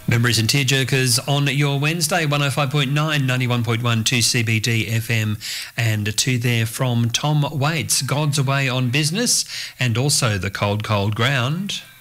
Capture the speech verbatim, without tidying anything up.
Memories and Tearjerkers on your Wednesday, one oh five point nine, ninety-one point one, two C B D F M, and two there from Tom Waits, God's Away on Business, and also The Cold Cold Ground.